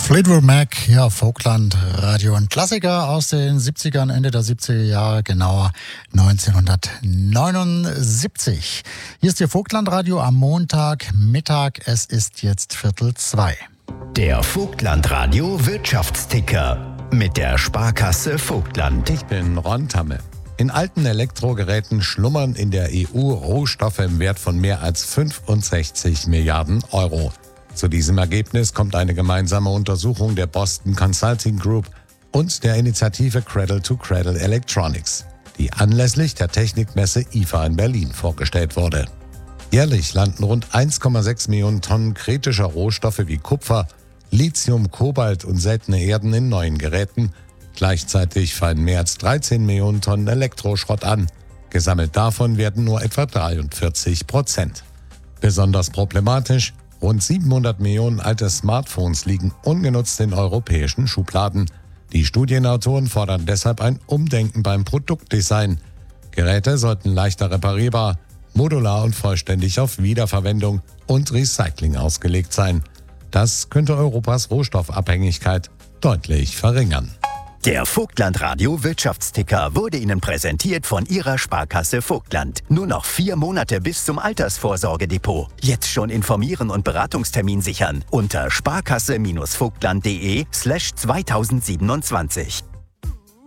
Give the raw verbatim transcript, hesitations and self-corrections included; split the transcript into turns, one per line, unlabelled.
Fleetwood Mac hier auf Vogtland Radio, ein Klassiker aus den siebzigern, Ende der siebziger Jahre, genauer neunzehnhundertneunundsiebzig. Hier ist Ihr Vogtland Radio am Montagmittag, es ist jetzt Viertel zwei.
Der Vogtland Radio Wirtschaftsticker mit der Sparkasse Vogtland.
Ich bin Ron Tamme. In alten Elektrogeräten schlummern in der E U Rohstoffe im Wert von mehr als fünfundsechzig Milliarden Euro. Zu diesem Ergebnis kommt eine gemeinsame Untersuchung der Boston Consulting Group und der Initiative Cradle to Cradle Electronics, die anlässlich der Technikmesse I F A in Berlin vorgestellt wurde. Jährlich landen rund eins Komma sechs Millionen Tonnen kritischer Rohstoffe wie Kupfer, Lithium, Kobalt und seltene Erden in neuen Geräten. Gleichzeitig fallen mehr als dreizehn Millionen Tonnen Elektroschrott an. Gesammelt davon werden nur etwa dreiundvierzig Prozent. Besonders problematisch: rund siebenhundert Millionen alte Smartphones liegen ungenutzt in europäischen Schubladen. Die Studienautoren fordern deshalb ein Umdenken beim Produktdesign. Geräte sollten leichter reparierbar, modular und vollständig auf Wiederverwendung und Recycling ausgelegt sein. Das könnte Europas Rohstoffabhängigkeit deutlich verringern.
Der Vogtland Radio Wirtschaftsticker wurde Ihnen präsentiert von Ihrer Sparkasse Vogtland. Nur noch vier Monate bis zum Altersvorsorgedepot. Jetzt schon informieren und Beratungstermin sichern unter sparkasse-vogtland.de slash zweitausendsiebenundzwanzig.